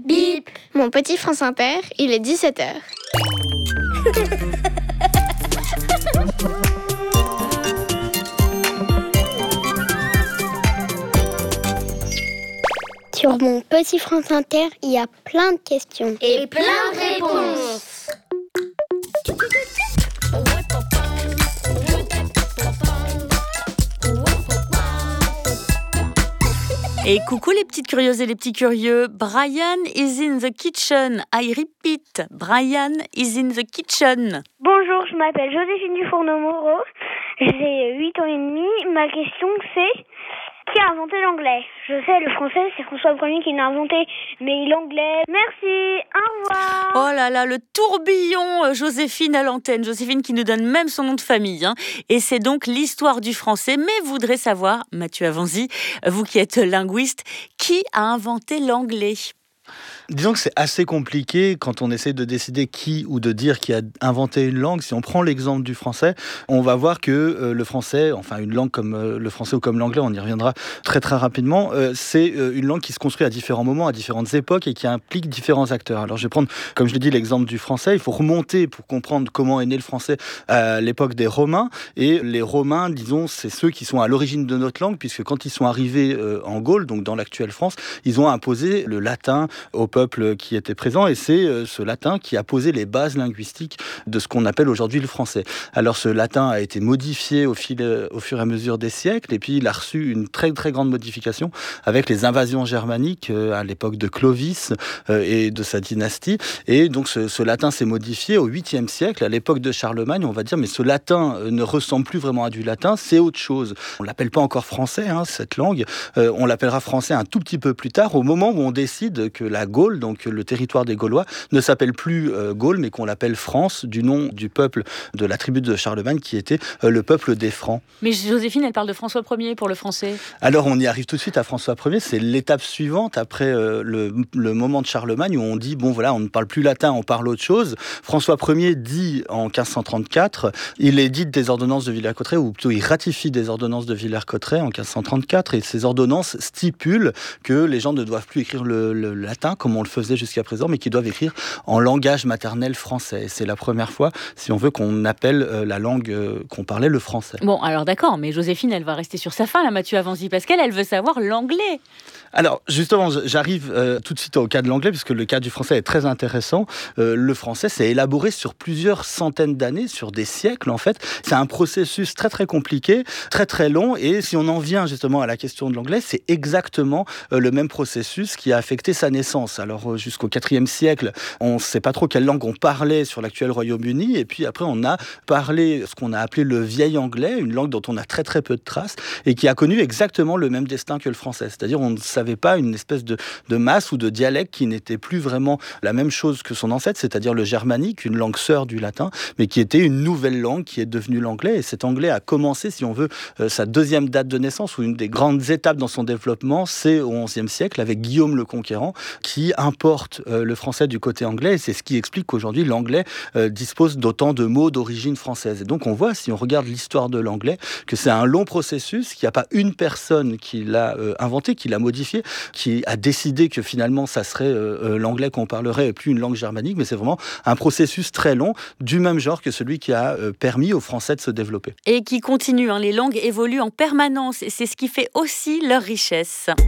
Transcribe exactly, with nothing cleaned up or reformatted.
Bip. Mon petit France Inter, il est dix-sept heures. Sur mon petit France Inter, il y a plein de questions. Et plein de réponses. Et coucou les petites curieuses et les petits curieux. Brian is in the kitchen. I repeat, Brian is in the kitchen. Bonjour, je m'appelle Joséphine Dufourneau-Moreau. J'ai huit ans et demi. Ma question c'est... Qui a inventé l'anglais? Je sais, le français, c'est François Ier qui l'a inventé, mais l'anglais... Merci, au revoir. Oh là là, le tourbillon Joséphine à l'antenne. Joséphine qui nous donne même son nom de famille. Hein. Et c'est donc l'histoire du français. Mais vous voudrez savoir, Mathieu Avanzi, vous qui êtes linguiste, qui a inventé l'anglais? Disons que c'est assez compliqué quand on essaie de décider qui ou de dire qui a inventé une langue. Si on prend l'exemple du français, on va voir que euh, le français, enfin une langue comme euh, le français ou comme l'anglais, on y reviendra très très rapidement, euh, c'est euh, une langue qui se construit à différents moments, à différentes époques et qui implique différents acteurs. Alors je vais prendre, comme je l'ai dit, l'exemple du français. Il faut remonter pour comprendre comment est né le français à l'époque des Romains. Et les Romains, disons, c'est ceux qui sont à l'origine de notre langue, puisque quand ils sont arrivés euh, en Gaule, donc dans l'actuelle France, ils ont imposé le latin au peuple qui était présent, et c'est euh, ce latin qui a posé les bases linguistiques de ce qu'on appelle aujourd'hui le français. Alors ce latin a été modifié au, fil, euh, au fur et à mesure des siècles, et puis il a reçu une très très grande modification avec les invasions germaniques euh, à l'époque de Clovis euh, et de sa dynastie, et donc ce, ce latin s'est modifié au huitième siècle, à l'époque de Charlemagne. On va dire, mais ce latin euh, ne ressemble plus vraiment à du latin, c'est autre chose. On l'appelle pas encore français, hein, cette langue, euh, on l'appellera français un tout petit peu plus tard, au moment où on décide que la Gaule, donc le territoire des Gaulois, ne s'appelle plus euh, Gaule, mais qu'on l'appelle France, du nom du peuple de la tribu de Charlemagne, qui était euh, le peuple des Francs. Mais Joséphine, elle parle de François Ier pour le français. Alors on y arrive tout de suite à François Ier, c'est l'étape suivante après euh, le, le moment de Charlemagne où on dit, bon voilà, on ne parle plus latin, on parle autre chose. François Ier dit en quinze cent trente-quatre, il édite des ordonnances de Villers-Cotterêts, ou plutôt il ratifie des ordonnances de Villers-Cotterêts en quinze cent trente-quatre, et ces ordonnances stipulent que les gens ne doivent plus écrire le, le latin comme on le faisait jusqu'à présent, mais qui doivent écrire en langage maternel français. Et c'est la première fois, si on veut, qu'on appelle euh, la langue euh, qu'on parlait le français. Bon, alors d'accord, mais Joséphine, elle va rester sur sa faim, là, Mathieu Avanzi, parce qu'elle, elle veut savoir l'anglais. Alors, justement, j'arrive euh, tout de suite au cas de l'anglais, puisque le cas du français est très intéressant. Euh, le français s'est élaboré sur plusieurs centaines d'années, sur des siècles, en fait. C'est un processus très, très compliqué, très, très long. Et si on en vient, justement, à la question de l'anglais, c'est exactement euh, le même processus qui a affecté sa naissance. Alors, jusqu'au quatrième siècle, on ne sait pas trop quelle langue on parlait sur l'actuel Royaume-Uni. Et puis après, on a parlé ce qu'on a appelé le vieil anglais, une langue dont on a très très peu de traces et qui a connu exactement le même destin que le français. C'est-à-dire, on ne savait pas, une espèce de, de masse ou de dialecte qui n'était plus vraiment la même chose que son ancêtre, c'est-à-dire le germanique, une langue sœur du latin, mais qui était une nouvelle langue qui est devenue l'anglais. Et cet anglais a commencé, si on veut, euh, sa deuxième date de naissance, ou une des grandes étapes dans son développement, c'est au onzième siècle, avec Guillaume le Conquérant, qui importe euh, le français du côté anglais. Et c'est ce qui explique qu'aujourd'hui, l'anglais euh, dispose d'autant de mots d'origine française. Et donc, on voit, si on regarde l'histoire de l'anglais, que c'est un long processus, qu'il n'y a pas une personne qui l'a euh, inventé, qui l'a modifié, qui a décidé que finalement, ça serait euh, l'anglais qu'on parlerait et plus une langue germanique, mais c'est vraiment un processus très long, du même genre que celui qui a euh, permis aux Français de se développer. Et qui continue, hein, les langues évoluent en permanence, et c'est ce qui fait aussi leur richesse.